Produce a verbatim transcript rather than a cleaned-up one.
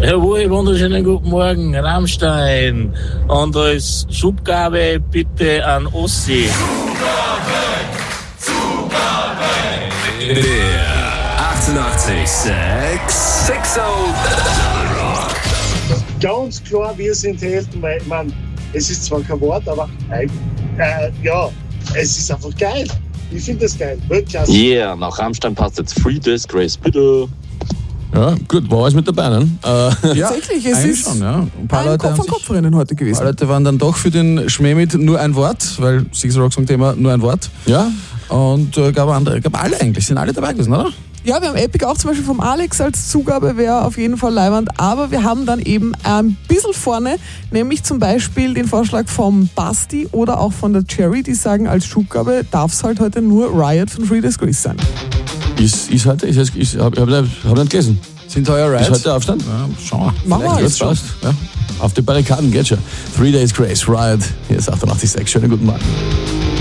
Jawohl, wunderschönen guten Morgen, Rammstein. Und als Schubgabe bitte an Ossi. Zugabe, Zugabe. Der achtundachtzig sechs Sexo. Ganz klar, wir sind Helden, weil, ich meine, es ist zwar kein Wort, aber äh, äh, ja, es ist einfach geil. Ich finde das geil, Weltklasse. Yeah, nach Rammstein passt jetzt Free Disgrace, bitte. Ja, gut, war alles mit dabei, ne? Äh, Ja, tatsächlich, es eigentlich ist schon, ja. Ein paar ein Leute Kopf haben an sich- Kopfrennen heute Ein gewesen. paar Leute waren dann doch für den Schmäh mit nur ein Wort, weil Sigs Rock Song Thema nur ein Wort. Ja. Und äh, gab andere, gab alle eigentlich, sind alle dabei gewesen, oder? Ja, wir haben Epic auch zum Beispiel vom Alex als Zugabe, wäre auf jeden Fall leiwand. Aber wir haben dann eben ein bisschen vorne, nämlich zum Beispiel den Vorschlag vom Basti oder auch von der Cherry, die sagen, als Schubgabe darf es halt heute nur Riot von Free Disgrace sein. Ist, ist heute, ist, ist, hab, hab, hab nicht gelesen. Sind heuer Ist Rides? heute der Aufstand? Ja, schauen wir. Machen wir Vielleicht alles wird's passt, ja. Auf die Barrikaden geht schon. Three Days Grace, Riot, hier ist achtundachtzig Komma sechs. Schönen guten Morgen.